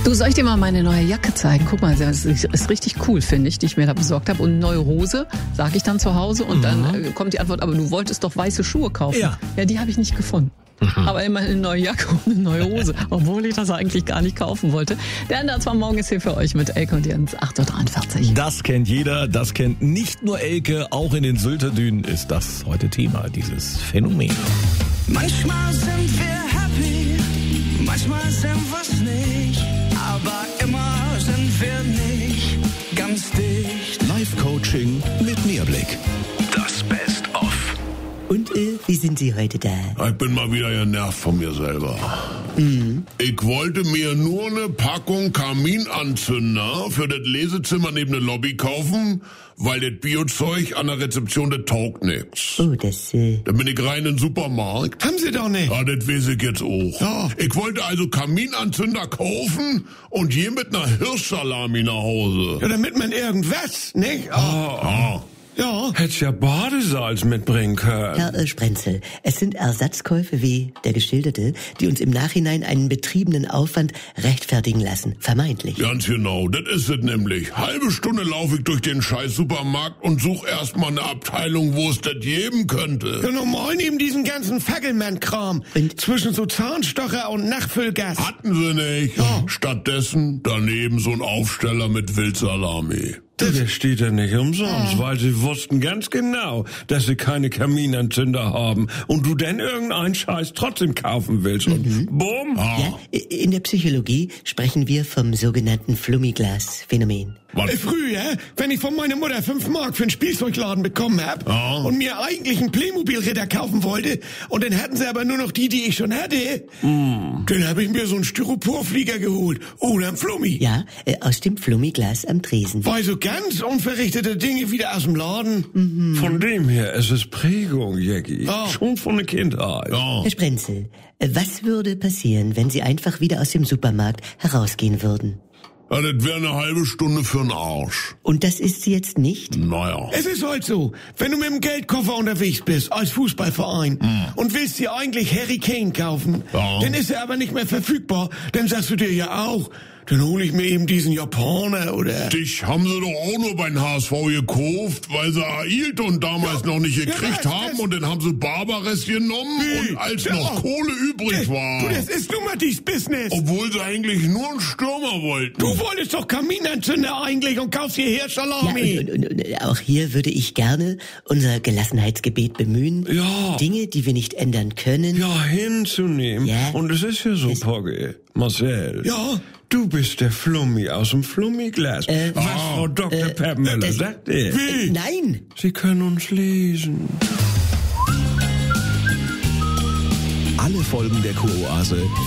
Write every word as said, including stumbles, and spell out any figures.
Du, soll ich dir mal meine neue Jacke zeigen? Guck mal, das ist richtig cool, finde ich, die ich mir da besorgt habe. Und eine neue Hose, sage ich dann zu Hause. Und mhm. dann äh, kommt die Antwort, aber du wolltest doch weiße Schuhe kaufen. Ja, ja, die habe ich nicht gefunden. Mhm. Aber immerhin eine neue Jacke und eine neue Hose, obwohl ich das eigentlich gar nicht kaufen wollte. Der Ende zwar morgen ist hier für euch mit Elke und Jens, acht Uhr dreiundvierzig. Das kennt jeder, das kennt nicht nur Elke, auch in den Sylter Dünen ist das heute Thema, dieses Phänomen. Manchmal sind wir happy, manchmal sind wir's nicht, aber immer sind wir nicht ganz dicht. Live-Coaching mit Mehrblick. Das Best-of. Und äh, wie sind Sie heute da? Ich bin mal wieder genervt von mir selber. Mhm. Ich wollte mir nur eine Packung Kaminanzünder für das Lesezimmer neben der Lobby kaufen, weil das Biozeug an der Rezeption, das taugt nix. Oh, das, äh... Dann bin ich rein in den Supermarkt. Haben Sie doch nicht. Ja, das weiß ich jetzt auch. Ja. Ich wollte also Kaminanzünder kaufen und je mit einer Hirschsalami nach Hause. Ja, damit man irgendwas, nicht? Oh, ah, ah. Ja. Hättest ja Badesalz mitbringen können. Herr äh, Sprenzel, es sind Ersatzkäufe wie der geschilderte, die uns im Nachhinein einen betriebenen Aufwand rechtfertigen lassen, vermeintlich. Ganz genau, das ist es nämlich. Halbe Stunde laufe ich durch den scheiß Supermarkt und suche erstmal eine Abteilung, wo es das geben könnte. Ja, normal neben diesen ganzen Fackelmann-Kram. Zwischen so Zahnstocher und Nachfüllgas. Hatten sie nicht. Ja. Stattdessen daneben so ein Aufsteller mit Wildsalami. Das Der steht ja nicht umsonst, weil sie wussten ganz genau, dass sie keine Kaminanzünder haben und du denn irgendeinen Scheiß trotzdem kaufen willst und mhm. bumm. Ja, in der Psychologie sprechen wir vom sogenannten Flummiglas-Phänomen. Was? Früher, wenn ich von meiner Mutter fünf Mark für einen Spielzeugladen bekommen hab ja. und mir eigentlich einen Playmobil-Ritter kaufen wollte und dann hatten sie aber nur noch die, die ich schon hatte, mm. dann hab ich mir so einen Styroporflieger geholt oder einen Flummi. Ja, äh, aus dem Flummiglas am Tresen. Weil so ganz unverrichtete Dinge wieder aus dem Laden. Mhm. Von dem her, es ist Prägung, Jackie. Ja. Schon von der Kindheit. Ja. Herr Sprenzel, was würde passieren, wenn Sie einfach wieder aus dem Supermarkt herausgehen würden? Ja, das wäre eine halbe Stunde für den Arsch. Und das ist sie jetzt nicht? Naja. Es ist halt so, wenn du mit dem Geldkoffer unterwegs bist, als Fußballverein, mm. und willst dir eigentlich Harry Kane kaufen, ja. dann ist er aber nicht mehr verfügbar, dann sagst du dir ja auch, dann hole ich mir eben diesen Japaner oder... Dich haben sie doch auch nur beim H S V gekauft, weil sie Ailton damals ja, noch nicht gekriegt ja, haben und dann haben sie Barbares genommen nee, und als ja, noch Kohle übrig das, war. Du, das ist nun mal dies Business. Obwohl sie eigentlich nur einen Stürmer wollten. Du wolltest doch Kaminanzünder eigentlich und kaufst hierher Salami. Ja, und, und, und auch hier würde ich gerne unser Gelassenheitsgebet bemühen. Ja. Dinge, die wir nicht ändern können. Ja, hinzunehmen. Ja. Und es ist ja so, Pogge, Marcel. Ja. Du bist der Flummi aus dem Flummiglas. Äh, Was ah, Frau Doktor Äh, Peppmüller äh, sagte. Wie? Äh, nein. Sie können uns lesen. Alle Folgen der Kuroase